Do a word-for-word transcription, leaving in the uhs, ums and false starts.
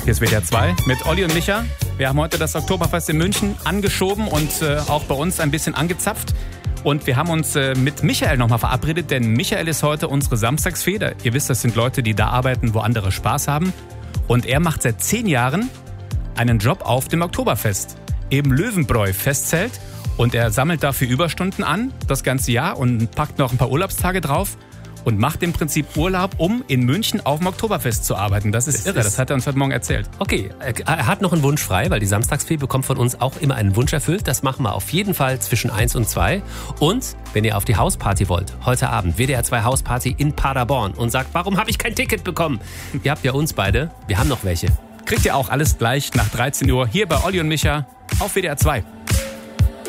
Hier ist W D R zwei mit Olli und Micha. Wir haben heute das Oktoberfest in München angeschoben und äh, auch bei uns ein bisschen angezapft. Und wir haben uns äh, mit Michael nochmal verabredet, denn Michael ist heute unsere Samstagsfeder. Ihr wisst, das sind Leute, die da arbeiten, wo andere Spaß haben. Und er macht seit zehn Jahren einen Job auf dem Oktoberfest. Eben Löwenbräu-Festzelt. Und er sammelt dafür Überstunden an, das ganze Jahr, und packt noch ein paar Urlaubstage drauf. Und macht im Prinzip Urlaub, um in München auf dem Oktoberfest zu arbeiten. Das ist das irre, ist das hat er uns heute Morgen erzählt. Okay, er hat noch einen Wunsch frei, weil die Samstagsfee bekommt von uns auch immer einen Wunsch erfüllt. Das machen wir auf jeden Fall zwischen eins und zwei. Und wenn ihr auf die Hausparty wollt, heute Abend, W D R zwei Hausparty in Paderborn und sagt, warum habe ich kein Ticket bekommen? Ihr habt ja uns beide, wir haben noch welche. Kriegt ihr auch alles gleich nach dreizehn Uhr hier bei Olli und Micha auf W D R zwei.